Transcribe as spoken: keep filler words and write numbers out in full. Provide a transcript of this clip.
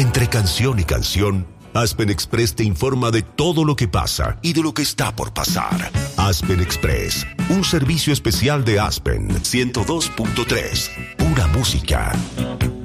Entre canción y canción, Aspen Express te informa de todo lo que pasa y de lo que está por pasar. Aspen Express, un servicio especial de Aspen ciento dos punto tres. Pura música.